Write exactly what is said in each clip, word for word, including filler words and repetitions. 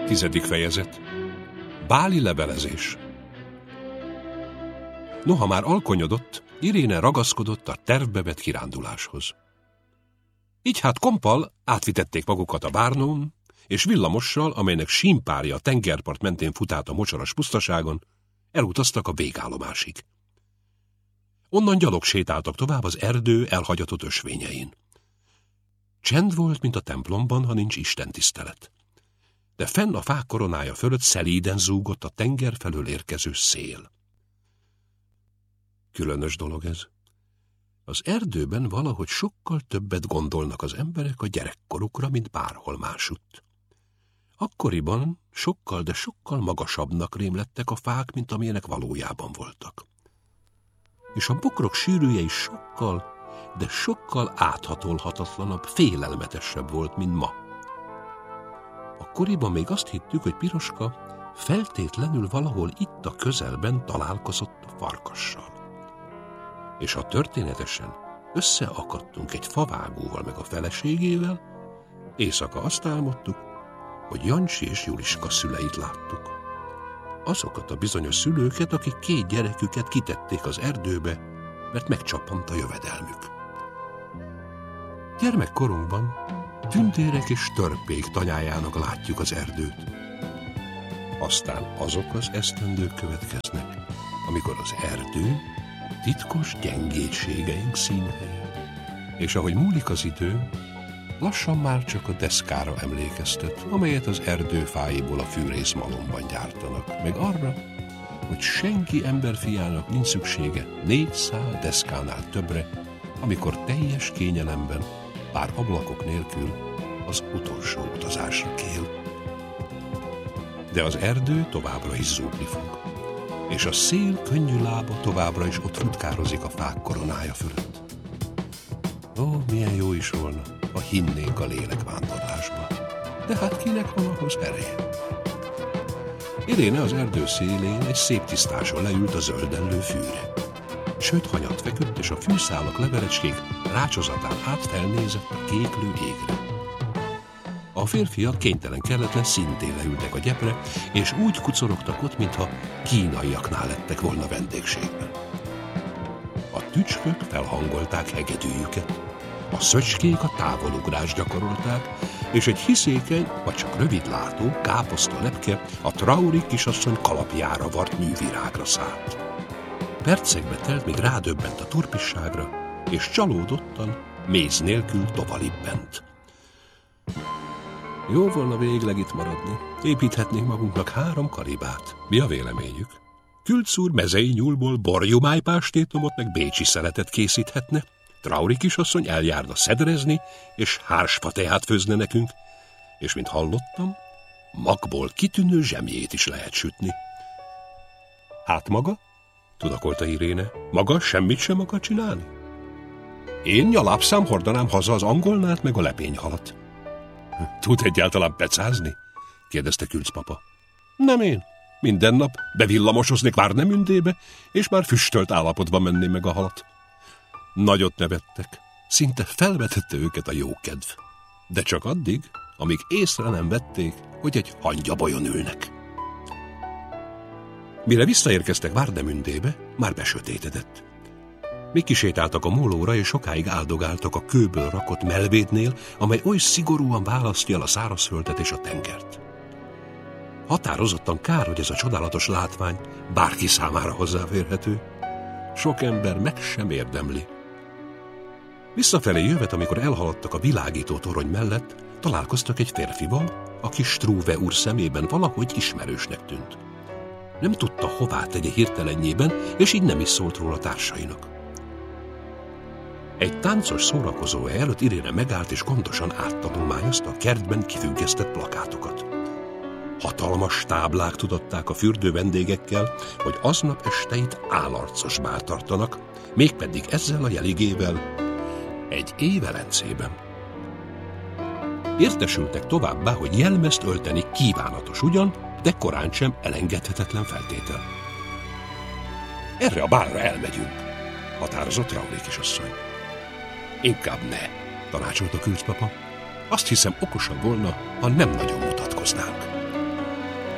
Tizedik fejezet. Báli levelezés. Noha már alkonyodott, Iréne ragaszkodott a tervbe vett kiránduláshoz. Így hát kompal átvitették magukat a Várnón, és villamossal, amelynek símpárja a tengerpart mentén fut át a mocsaras pusztaságon, elutaztak a végállomásig. Onnan gyalog sétáltak tovább az erdő elhagyatott ösvényein. Csend volt, mint a templomban, ha nincs istentisztelet. De fenn a fák koronája fölött szelíden zúgott a tenger felől érkező szél. Különös dolog ez. Az erdőben valahogy sokkal többet gondolnak az emberek a gyerekkorukra, mint bárhol másutt. Akkoriban sokkal, de sokkal magasabbnak rémlettek a fák, mint amilyenek valójában voltak. És a bokrok sűrűje is sokkal, de sokkal áthatolhatatlanabb, félelmetesebb volt, mint ma. Akkoriban még azt hittük, hogy Piroska feltétlenül valahol itt a közelben találkozott a farkassal. És ha történetesen összeakadtunk egy favágóval meg a feleségével, éjszaka azt álmodtuk, hogy Jancsi és Juliska szüleit láttuk. Azokat a bizonyos szülőket, akik két gyereküket kitették az erdőbe, mert megcsappant a jövedelmük. Gyermekkorunkban tündérek és törpék tanyájának látjuk az erdőt. Aztán azok az esztendők következnek, amikor az erdő titkos gyengétségeink színhelye. És ahogy múlik az idő, lassan már csak a deszkára emlékeztet, amelyet az erdő fáiból a fűrészmalomban gyártanak, meg arra, hogy senki emberfiának nincs szüksége négy szál deszkánál többre, amikor teljes kényelemben, bár ablakok nélkül az utolsó utazásra kél. De az erdő továbbra is zúgni fog, és a szél könnyű lába továbbra is ott futkározik a fák koronája fölött. Ó, milyen jó is volna, ha hinnénk a lélekvándorlásba. De hát kinek van ahhoz ereje? Iréne az erdő szélén egy szép tisztáson leült a zöldellő fűre. Sőt, hanyat feküdt, és a fűszálak levelecskék rácsozatán át felnézett a kéklő égre. A férfiak kénytelen kelletlen szintén leültek a gyepre, és úgy kucorogtak ott, mintha kínaiaknál lettek volna vendégségben. A tücskök felhangolták hegedűjüket, a szöcskék a távolugrást gyakorolták, és egy hiszékeny, vagy csak rövidlátó, káposzta lepke a Trauri kisasszony kalapjára vart művirágra szállt. Percekbe telt, míg rádöbbent a turpisságra, és csalódottan, méz nélkül tovalibbent. Jó volna végleg itt maradni. Építhetnénk magunknak három karibát. Mi a véleményük? Külc úr mezei nyúlból borjumájpástétomot meg bécsi szeletet készíthetne, Trauri kisasszony eljárna szedrezni, és hársfa teát főzne nekünk, és mint hallottam, magból kitűnő zsemjét is lehet sütni. Hát maga? Tudakolta Iréne. Maga semmit sem akar csinálni? Én nyalábszám hordanám haza az angolnát meg a lepényhalat. Tud egyáltalán pecázni? Kérdezte Külc papa. Nem én. Minden nap bevillamosoznék Várnemündébe, és már füstölt állapotban menném meg a halat. Nagyot nevettek. Szinte felvetette őket a jókedv. De csak addig, amíg észre nem vették, hogy egy hangyabajon ülnek. Mire visszaérkeztek Várnemündébe, már besötétedett. Még kisétáltak a mólóra, és sokáig áldogáltak a kőből rakott melvédnél, amely oly szigorúan választja el a szárazföldet és a tengert. Határozottan kár, hogy ez a csodálatos látvány bárki számára hozzáférhető. Sok ember meg sem érdemli. Visszafelé jövet, amikor elhaladtak a világító torony mellett, találkoztak egy férfival, aki Struve úr szemében valahogy ismerősnek tűnt. Nem tudta, hová tegye hirtelenjében, és így nem is szólt róla társainak. Egy táncos szórakozó előtt Iréne megállt, és gondosan áttanulmányozta a kertben kifüggesztett plakátokat. Hatalmas táblák tudatták a fürdő vendégekkel, hogy aznap este itt álarcos bál tartanak, mégpedig ezzel a jeligével egy évelencében. Értesültek továbbá, hogy jelmezt ölteni kívánatos ugyan, de korán sem elengedhetetlen feltétel. Erre a bálra elmegyünk, határozott Trauri kisasszony. Inkább ne, tanácsolta Külc papa. Azt hiszem, okosabb volna, ha nem nagyon mutatkoznánk.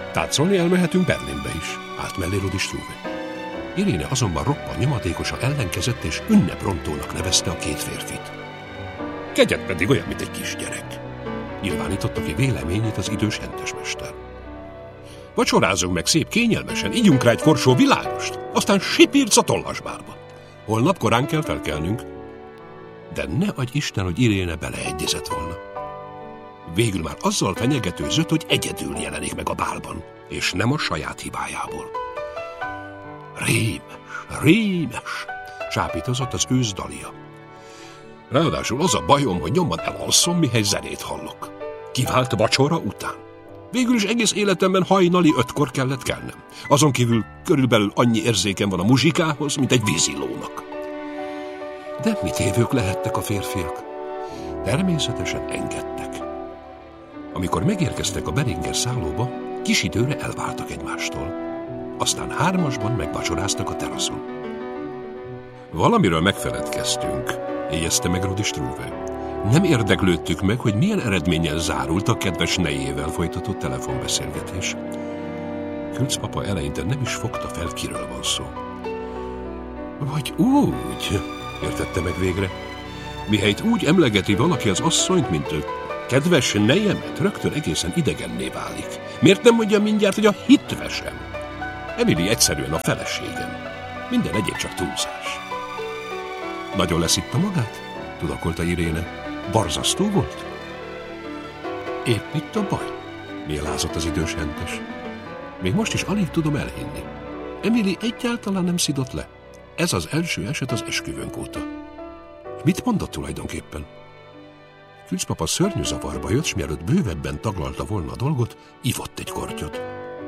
Táncolni elmehetünk Berlinbe is, állt mellé Rudi Struve. Iréne azonban roppan nyomatékosan ellenkezett, és ünneprontónak nevezte a két férfit. Kegyed pedig olyan, mint egy kisgyerek, nyilvánította ki véleményét az idős hentesmester. Vacsorázunk meg szép kényelmesen, ígyunk rá egy korsó világost, aztán sipírc a tollasbálba. Holnap korán kell felkelnünk. De ne adj Isten, hogy Iréne beleegyezett volna. Végül már azzal fenyegetőzött, hogy egyedül jelenik meg a bálban, és nem a saját hibájából. Rémes, rémes, sápítozott az ősz Dalia. Ráadásul az a bajom, hogy nyomban elalszom, mihely zenét hallok. Kivált vacsora után. Végül is egész életemben hajnali ötkor kellett kelnem. Azon kívül körülbelül annyi érzékem van a muzsikához, mint egy vízilónak. De mit évők lehettek a férfiak? Természetesen engedtek. Amikor megérkeztek a Beringer szállóba, kis időre elváltak egymástól. Aztán hármasban megvacsoráztak a teraszon. Valamiről megfeledkeztünk, jegyezte meg Rudi Struve. Nem érdeklődtük meg, hogy milyen eredménnyel zárult a kedves nejével folytatott telefonbeszélgetés. Külc papa eleinte nem is fogta fel, kiről van szó. Vagy úgy, értette meg végre. Mihelyt úgy emlegeti valaki az asszonyt, mint ő, kedves nejemet, rögtön egészen idegenné válik. Miért nem mondja mindjárt, hogy a hitvesem? Emily egyszerűen a feleségem. Minden egyéb csak túlzás. Nagyon leszitta magát? Tudakolta Iréne. Borzasztó volt? Épp itt a baj, mélázott az idős hentes. Még most is alig tudom elhinni. Emily egyáltalán nem szidott le. Ez az első eset az esküvőnk óta. Mit mondott tulajdonképpen? Külcpapa szörnyű zavarba jött, s mielőtt bővebben taglalta volna a dolgot, ivott egy kortyot.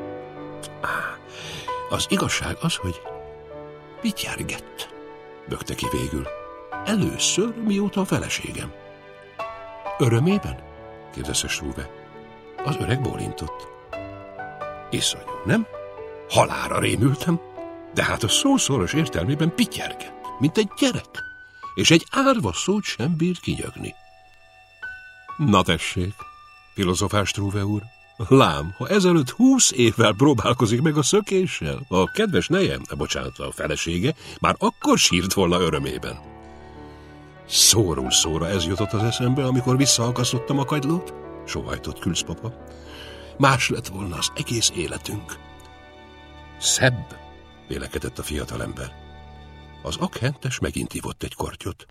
Az igazság az, hogy pityergett, bökte ki végül. Először, mióta a feleségem. Örömében? kérdezte Struve. Az öreg bólintott. Iszonyú, nem? Halálra rémültem, de hát a szószoros értelmében pityergett, mint egy gyerek, és egy árva szót sem bírt kinyögni. Na tessék, filozofás Struve úr, lám, ha ezelőtt húsz évvel próbálkozik meg a szökéssel, a kedves nejem, bocsánat, a felesége, már akkor sírt volna örömében. Szóról szóra ez jutott az eszembe, amikor visszaakasztottam a kagylót, sóhajtott Külcpapa. Más lett volna az egész életünk. Szebb, vélekedett a fiatalember. Az akhentes megint ivott egy kortyot.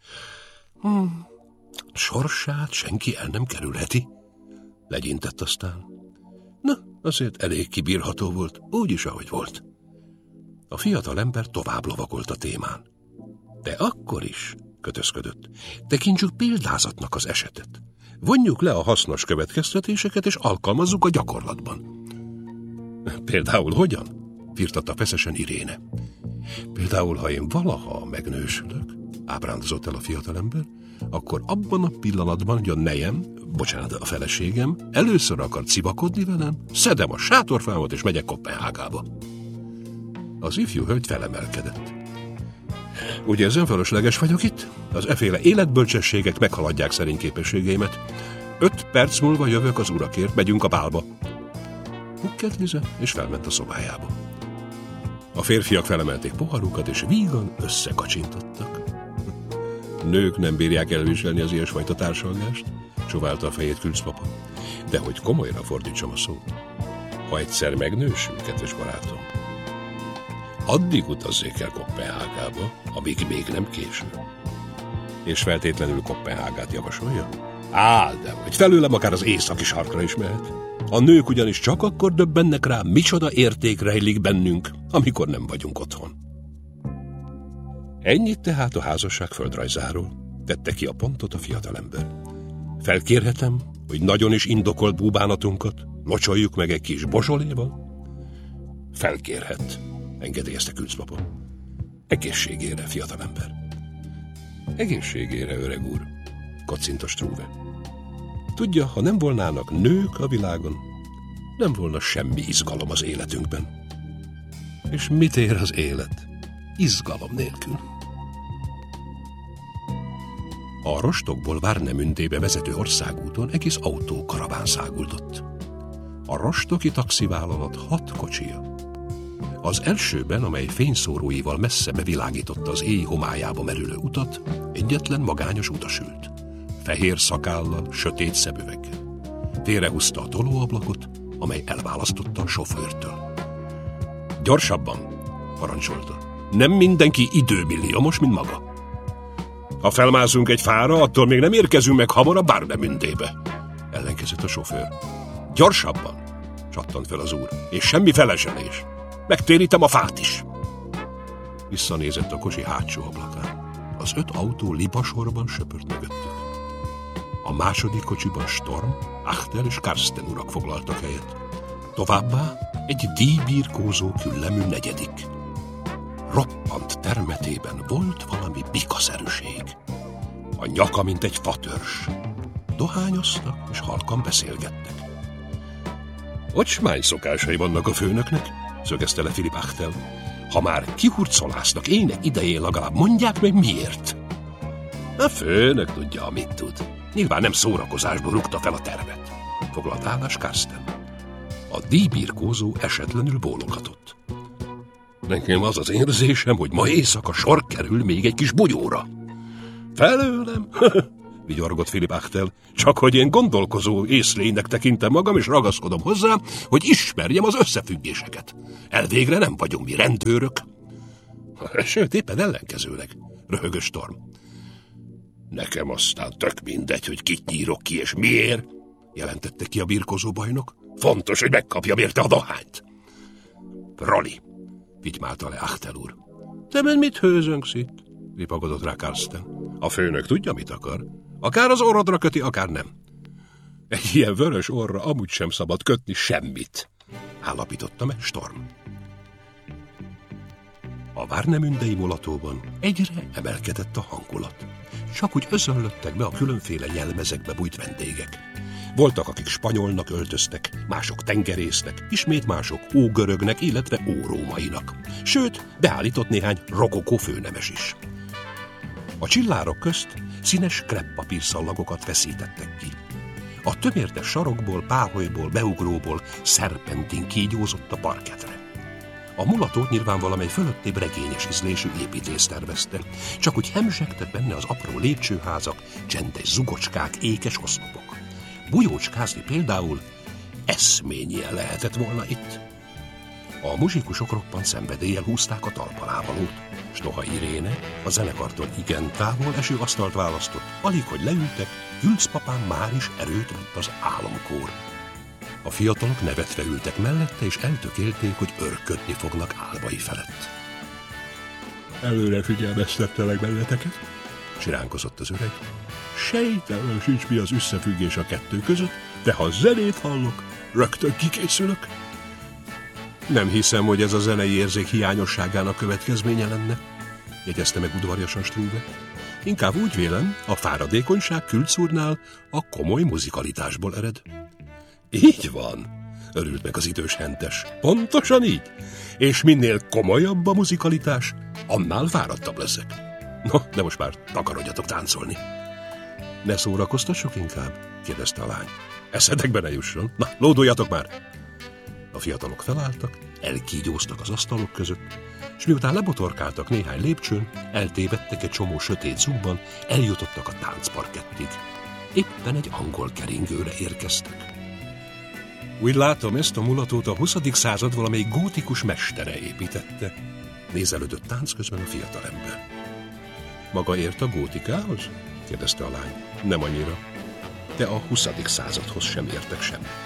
Hmm, sorsát senki el nem kerülheti, legyintett aztán. Na, azért elég kibírható volt, úgy is, ahogy volt. A fiatalember tovább lovagolt a témán. De akkor is, kötözködött, tekintsük példázatnak az esetet. Vonjuk le a hasznos következtetéseket, és alkalmazzuk a gyakorlatban. Például hogyan? Firtatta feszesen Iréne. Például, ha én valaha megnősülök, ábrándozott el a fiatalember, akkor abban a pillanatban, hogy a nejem, bocsánat, a feleségem először akar civakodni velem, szedem a sátorfámat, és megyek Koppenhágába. Az ifjú hölgy felemelkedett. Úgy érzem, fölösleges vagyok itt? Az efféle életbölcsességek meghaladják szerény képességeimet. Öt perc múlva jövök az urakért, megyünk a bálba. Hukkett Lize, és felment a szobájába. A férfiak felemelték poharukat, és vígan összekacsintottak. Nők nem bírják elviselni az ilyesfajta társalgást, csóválta a fejét Külcpapa. De hogy komolyra fordítsam a szót. Ha egyszer megnősül, kedves barátom, addig utazzék el Koppenhágába, amíg még nem késő. És feltétlenül Koppenhágát javasolja? Á, de hogy felőlem akár az északi sarkra is mehet. A nők ugyanis csak akkor döbbennek rá, micsoda érték rejlik bennünk, amikor nem vagyunk otthon. Ennyit tehát a házasság földrajzáról, tette ki a pontot a fiatalember. Felkérhetem, hogy nagyon is indokolt búbánatunkat locsoljuk meg egy kis bozsoléval? Felkérhet, engedélyezte Külcpapa. Egészségére, fiatalember. Egészségére, öreg úr, kacint a Struve. Tudja, ha nem volnának nők a világon, nem volna semmi izgalom az életünkben. És mit ér az élet? Izgalom nélkül. A rostokból Várnemündébe vezető országúton egész autókaraván száguldott. a rostoki taxivállalat hat kocsija. Az elsőben, amely fényszóróival messze bevilágította az éj homályába merülő utat, egyetlen magányos utas ült. Fehér szakállal, sötét szemüveggel. Félrehúzta a tolóablakot, amely elválasztotta a sofőrtől. Gyorsabban, parancsolta. Nem mindenki időmilliómos, mint maga. Ha felmászunk egy fára, attól még nem érkezünk meg hamar a Warnemündébe, ellenkezett a sofőr. Gyorsabban, csattant fel az úr, és semmi feleselés. Megtérítem a fát is. Visszanézett a kocsi hátsó ablakán. Az öt autó libasorban söpört mögöttük. A második kocsiban Storm, Achtel és Karsten urak foglaltak helyet. Továbbá egy díjbirkózó küllemű negyedik. Roppant termetében volt valami bikaszerűség. A nyaka, mint egy fatörzs. Dohányoztak és halkan beszélgettek. Ocsmány szokásai vannak a főnöknek, szögezte le Philipp Achtel. Ha már kihurcolásznak ének idején, legalább mondják meg miért. A főnök tudja, amit tud. Nyilván nem szórakozásból rúgta fel a tervet. Foglalt állás Karsten. A díjbirkózó esetlenül bólogatott. Nekem az az érzésem, hogy ma éjszaka sor kerül még egy kis bugyóra. Felőlem? Vigyorgott Philipp Achtel. Csak hogy én gondolkozó észlénynek tekintem magam, és ragaszkodom hozzá, hogy ismerjem az összefüggéseket. Elvégre nem vagyunk mi rendőrök. Sőt, éppen ellenkezőleg, röhögött Storm. Nekem aztán tök mindegy, hogy kit nyírok ki és miért, jelentette ki a birkózó bajnok. Fontos, hogy megkapjam érte a dohányt. Roli, vitymálta le Achtel úr. Te menj mit hőzöngsz itt? Ripagodott rá Karsten. A főnök tudja, mit akar. Akár az orrodra köti, akár nem. Egy ilyen vörös orra amúgy sem szabad kötni semmit, állapította meg Storm. A Warnemündei mulatóban egyre emelkedett a hangulat. Csak úgy özönlöttek be a különféle jelmezekbe bújt vendégek. Voltak, akik spanyolnak öltöztek, mások tengerésznek, ismét mások ógörögnek, illetve órómainak. Sőt, beállított néhány rokokó főnemes is. A csillárok közt színes kreppapírszallagokat feszítettek ki. A tömértes sarokból, páholyból, beugróból szerpentin kígyózott a parketre. A mulatót nyilván valamely fölöttébb regényes ízlésű építész tervezte, csak úgy hemzsegtek benne az apró lépcsőházak, csendes zugocskák, ékes oszlopok. Bujócskázni például eszményien lehetett volna itt. A muzsikusok roppant szenvedéllyel húzták a talpalávalót, s noha Iréne a zenekartól igen távol eső asztalt választott, alig hogy leültek, Gülc papán már is erőt vett az álomkór. A fiatalok nevetve ültek mellette, és eltökélték, hogy örködni fognak álmai felett. Előre figyelmeztettelek benneteket, siránkozott az öreg. Sejtelem sincs, mi az összefüggés a kettő között, de ha zenét hallok, rögtön kikészülök. Nem hiszem, hogy ez a zenei érzék hiányosságának következménye lenne, jegyezte meg udvariasan Struve. Inkább úgy vélem, a fáradékonyság Külc úrnál a komoly muzikalitásból ered. Így van, örült meg az idős hentes. Pontosan így. És minél komolyabb a muzikalitás, annál fáradtabb leszek. No, de most már takarodjatok táncolni. Ne szórakoztassuk inkább? Kérdezte a lány. Eszedekbe ne jusson. Na, lódoljatok már! A fiatalok felálltak, elkígyóztak az asztalok között, és miután lebotorkáltak néhány lépcsőn, eltévedtek egy csomó sötét zugban, eljutottak a táncparkettig. Éppen egy angol keringőre érkeztek. Úgy látom, ezt a mulatót a huszadik század valamelyik gótikus mestere építette, nézelődött tánc közben a fiatalember. Maga ért a gótikához? Kérdezte a lány. Nem annyira. De a huszadik századhoz sem értek semmit.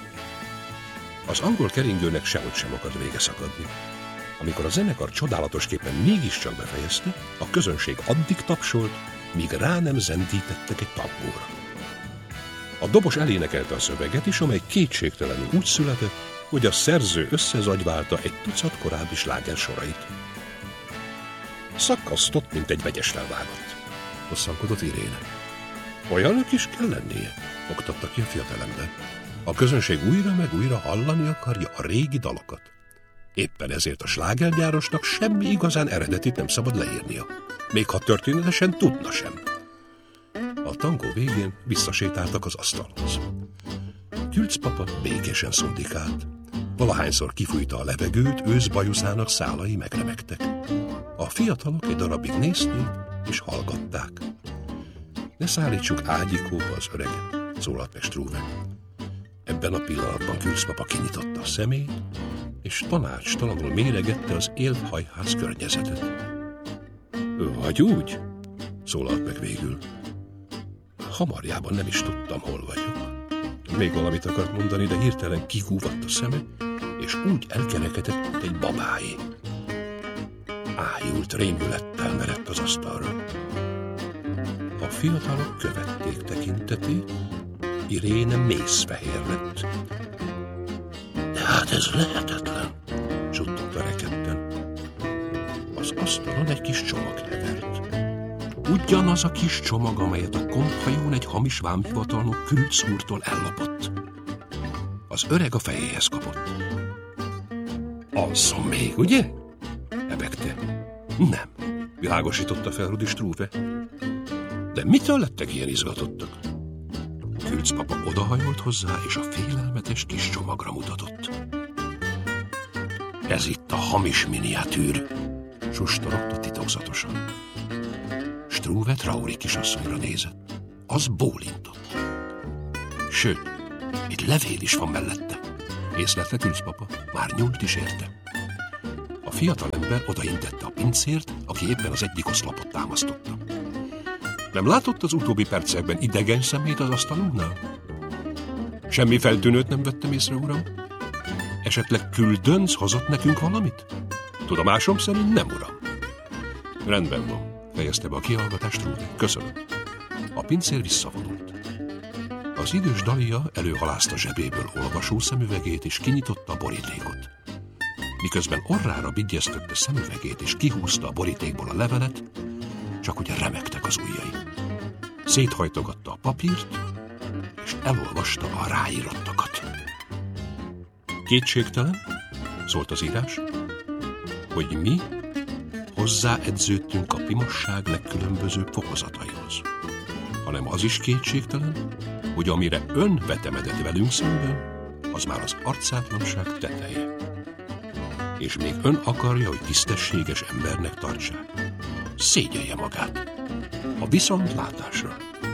Az angol keringőnek sehogy sem akart vége szakadni. Amikor a zenekar csodálatosképpen mégiscsak befejezte, a közönség addig tapsolt, míg rá nem zendítettek egy tangóra. A dobos elénekelte a szöveget is, amely kétségtelenül úgy született, hogy a szerző összezagyválta egy tucat korábbi sláger sorait. Szakasztott, mint egy vegyes felvágott. Hosszankodott Iréne. Olyanok is kell lennie, oktatta ki a fiatalember. A közönség újra meg újra hallani akarja a régi dalokat. Éppen ezért a slágergyárosnak semmi igazán eredetit nem szabad leírnia. Még ha történetesen tudna sem. A tangó végén visszasétáltak az asztalhoz. Külcpapa békésen szundikált. Valahányszor kifújta a levegőt, őszbajuszának szálai megremegtek. A fiatalok egy darabig nézték és hallgatták. Ne szállítsuk ágyikóba az öreget, szólalt meg Struve. Ebben a pillanatban Külcpapa kinyitotta a szemét, és tanácstalanul méregette az élvhajház környezetet. Vagy úgy? Szólalt meg végül. Hamarjában nem is tudtam, hol vagyok. Még valamit akart mondani, de hirtelen kihúvatt a szeme, és úgy elkerekedett, mint egy babáé. Ájult rémülettel merett az asztalra. A fiatalok követték tekintetét, Iréne mészfehér lett. De hát ez lehetetlen, suttogta rekedten. Az asztalon egy kis csomag hevert. Ugyanaz a kis csomag, amelyet a komphajón egy hamis vámhivatalnok Külc úrtól ellopott. Az öreg a fejéhez kapott. Alszom még, ugye? Ebegte. Nem, világosította fel Rudi Struve. De mitől lettek ilyen izgatottak? Külcpapa odahajolt hozzá, és a félelmetes kis csomagra mutatott. Ez itt a hamis miniatűr, sustorogta titokzatosan. Struve Trauri kisasszonyra nézett. Az bólintott. Sőt, egy levél is van mellette. Észlelte Külcpapa, már nyúlt is érte. A fiatalember odaintette a pincért, aki éppen az egyik oszlopot támasztotta. Nem látott az utóbbi percekben idegen szemét az asztalunknál? Semmi feltűnőt nem vettem észre, uram? Esetleg küldönc hozott nekünk valamit? Tudomásom szerint nem, uram. Rendben van, fejezte be a kihallgatást Struve. Köszönöm. A pincér visszavonult. Az idős Dalia előhalázta zsebéből olvasó szemüvegét, és kinyitotta a borítékot. Miközben orrára bigyeztötte szemüvegét, és kihúzta a borítékból a levelet, csak ugye remegtek az ujjai. Széthajtogatta a papírt, és elolvasta a ráírottakat. Kétségtelen, szólt az írás, hogy mi hozzáedződtünk a pimasság legkülönbözőbb fokozataihoz, hanem az is kétségtelen, hogy amire ön vetemedett velünk szemben, az már az arcátlanság teteje. És még ön akarja, hogy tisztességes embernek tartsák. Szégyelje magát. A viszontlátásra.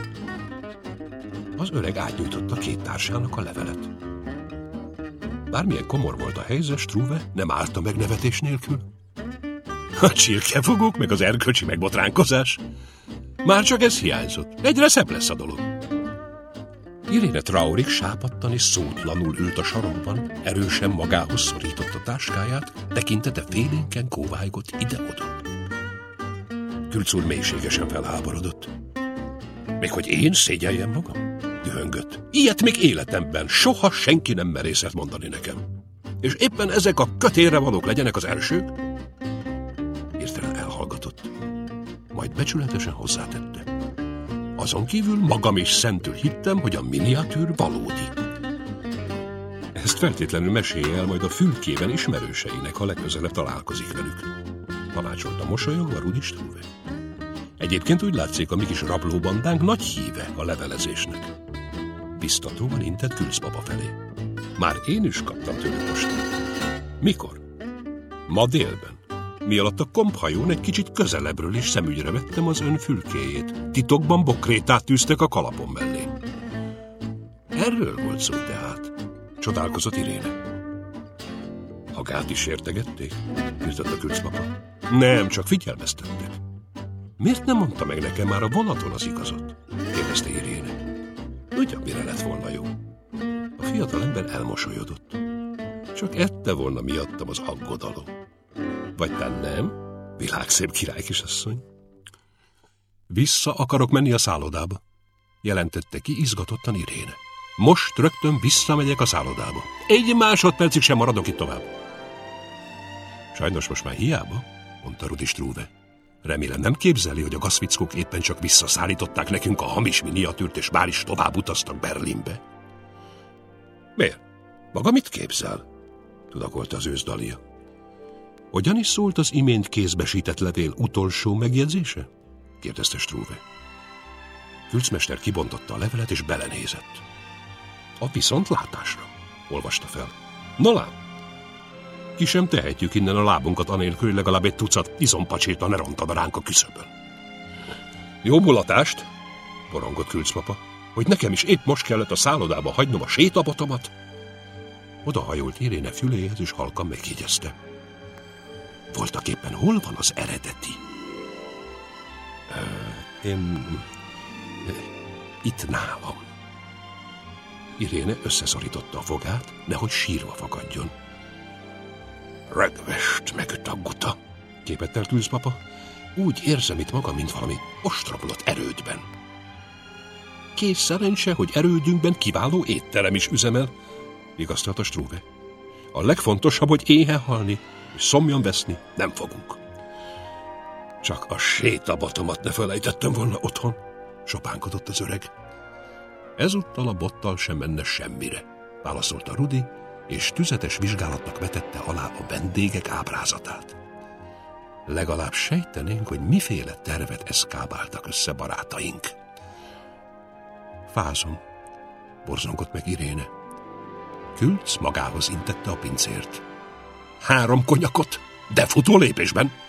Az öreg átnyújtotta két társának a levelet. Bármilyen komor volt a helyzet, Struve nem állta meg nevetés nélkül. A csirkefogók, meg az erkölcsi megbotránkozás. Már csak ez hiányzott. Egyre szebb lesz a dolog. Iréne Traurig sápadtan és szótlanul ült a sarokban, erősen magához szorította táskáját, tekintete félénken kóvájgott ide-oda. Külc úr mélységesen felháborodott. Még hogy én szégyeljem magam? Dühöngött. Ilyet még életemben soha senki nem merészett mondani nekem. És éppen ezek a kötélre valók legyenek az elsők? Hirtelen elhallgatott. Majd becsületesen hozzátette. Azon kívül magam is szentül hittem, hogy a miniatűr valódi. Ezt feltétlenül mesélje el majd a fülkében ismerőseinek, ha legközelebb találkozik velük. Tanácsolta mosolyogva Rudi Struve. Egyébként úgy látszik, a mi kis rablóbandánk nagy híve a levelezésnek. Biztatóan intett Külcpapa felé. Már én is kaptam tőle postát. Mikor? Ma délben. Mi alatt a komphajón egy kicsit közelebbről is szemügyre vettem az ön fülkéjét. Titokban bokrétát tűztek a kalapom mellé. Erről volt szó tehát, csodálkozott Iréne. Magát is értegették? Hirtette Külcpapa. Nem, csak figyelmeztettek. Miért nem mondta meg nekem már a vonaton az igazat? Kérdezte Iréne. Ugyan mire lett volna jó? A fiatal ember elmosolyodott. Csak ette volna miattam az aggodalom. Vagy te nem? Világszép király kisasszony. Vissza akarok menni a szállodába, jelentette ki izgatottan Iréne. Most rögtön visszamegyek a szállodába. Egy másodpercig sem maradok itt tovább. Sajnos most már hiába, mondta Rudi Struve. Remélem nem képzeli, hogy a gazfickók éppen csak visszaszállították nekünk a hamis miniatűrt, és már is tovább utaztak Berlinbe. Miért? Maga mit képzel? Tudakolta az ősz Dalia. Hogyan is szólt az imént kézbesített levél utolsó megjegyzése? Kérdezte Struve. Külcmester kibontotta a levelet, és belenézett. A viszontlátásra, olvasta fel. Na lám, ki sem tehetjük innen a lábunkat anélkül, hogy legalább egy tucat izompacséta ne rontad ránk a küszöbön. Jó mulatást, borongott Külcpapa, hogy nekem is épp most kellett a szállodába hagynom a sétabotomat. Odahajolt Iréne füléhez, és halkan megjegyezte. Voltak éppen hol van az eredeti? Én... Itt nálam. Iréne összeszorította a fogát, nehogy sírva fakadjon. Regvest megüt a guta, képett el Külcpapa. Úgy érzem itt magam, mint valami ostromlott erődben. Kész szerencse, hogy erődünkben kiváló étterem is üzemel, vigasztalta Struve. A legfontosabb, hogy éhen halni, és szomjan veszni nem fogunk. Csak a sétabotomat ne felejtettem volna otthon, sopánkodott az öreg. Ezúttal a bottal sem menne semmire, válaszolta Rudi, és tüzetes vizsgálatnak vetette alá a vendégek ábrázatát. Legalább sejtenénk, hogy miféle tervet eszkábáltak össze barátaink. Fázom, borzongott meg Iréne. Külc magához intette a pincért. Három konyakot, de futó lépésben.